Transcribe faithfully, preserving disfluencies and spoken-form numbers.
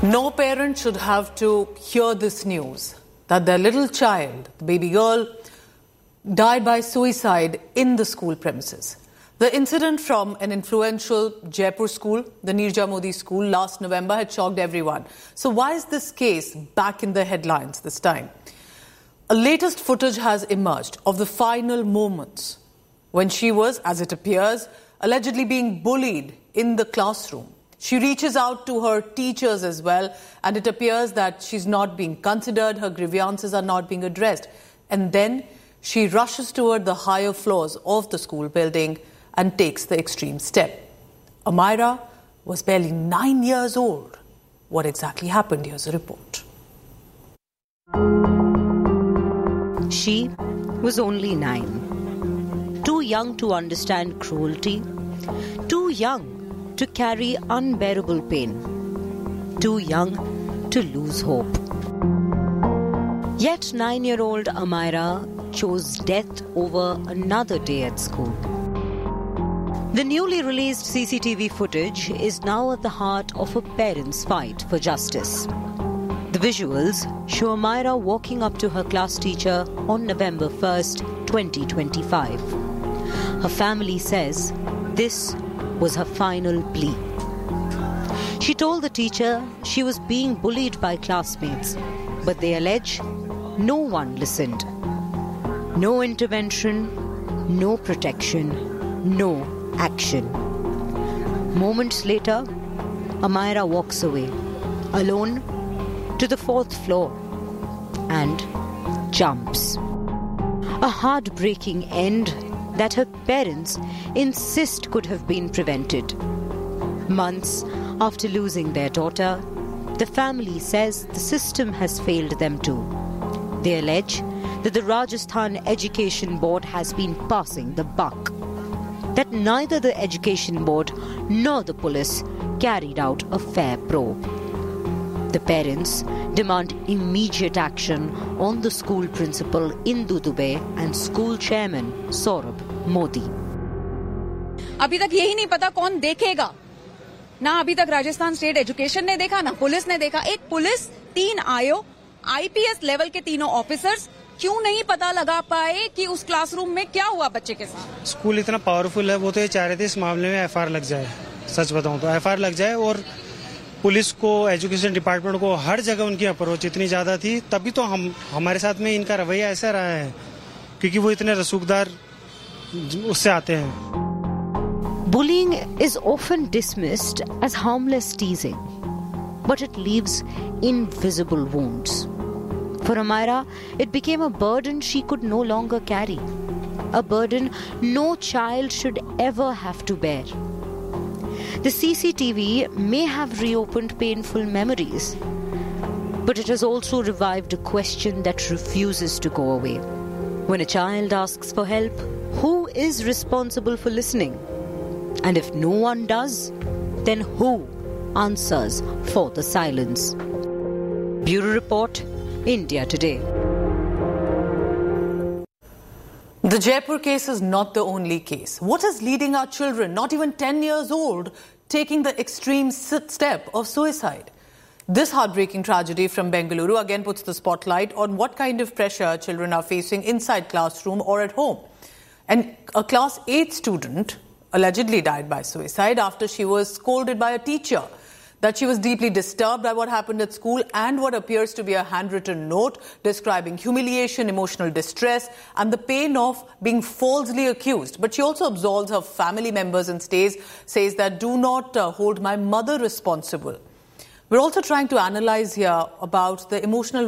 No parent should have to hear this news that their little child, the baby girl, died by suicide in the school premises. The incident from an influential Jaipur school, the Nirja Modi school, last November had shocked everyone. So why is this case back in the headlines this time? A latest footage has emerged of the final moments when she was, as it appears, allegedly being bullied in the classroom. She reaches out to her teachers as well, and it appears that she's not being considered, her grievances are not being addressed. And then she rushes toward the higher floors of the school building and takes the extreme step. Amira was barely nine years old. What exactly happened? Here's a report. She was only nine. Too young to understand cruelty. Too young to carry unbearable pain. Too young to lose hope. Yet nine-year-old Amira chose death over another day at school. The newly released C C T V footage is now at the heart of a parent's fight for justice. The visuals show Amira walking up to her class teacher on November first, twenty twenty-five. Her family says this was her final plea. She told the teacher she was being bullied by classmates, but they allege no one listened. No intervention, no protection, no action. Moments later, Amira walks away, alone, to the fourth floor and jumps. A heartbreaking end that her parents insist could have been prevented. Months after losing their daughter, the family says the system has failed them too. They allege that the Rajasthan Education Board has been passing the buck, that neither the Education Board nor the police carried out a fair probe. The parents demand immediate action on the school principal Indu Dubey and school chairman Saurabh Modi. अभी तक यही नहीं पता कौन देखेगा ना अभी तक राजस्थान स्टेट एजुकेशन ने देखा ना पुलिस ने देखा एक पुलिस तीन आयो आईपीएस लेवल के तीनों ऑफिसर्स क्यों नहीं पता लगा पाए कि उस क्लासरूम में क्या हुआ बच्चे के साथ स्कूल इतना पावरफुल है वो तो ये चाह रहे थे इस मामले में एफआईआर लग जाए सच बताऊं तो एफआईआर लग जाए और पुलिस को एजुकेशन डिपार्टमेंट को हर जगह उनकी अप्रोच इतनी ज्यादा थी तभी तो हम हमारे साथ में इनका रवैया ऐसा रहा है क्योंकि वो इतने रसूखदार उससे आते हैं Bullying is often dismissed as harmless teasing, but it leaves invisible wounds. For Amira, it became a burden she could no longer carry, a burden no child should ever have to bear. The C C T V may have reopened painful memories, but it has also revived a question that refuses to go away. When a child asks for help, who is responsible for listening? And if no one does, then who answers for the silence? Bureau Report, India Today. The Jaipur case is not the only case. What is leading our children, not even ten years old, taking the extreme step of suicide? This heartbreaking tragedy from Bengaluru again puts the spotlight on what kind of pressure children are facing inside classroom or at home. And a class eight student allegedly died by suicide after she was scolded by a teacher that she was deeply disturbed by what happened at school and what appears to be a handwritten note describing humiliation, emotional distress and the pain of being falsely accused. But she also absolves her family members and stays, says that do not uh, hold my mother responsible. We're also trying to analyze here about the emotional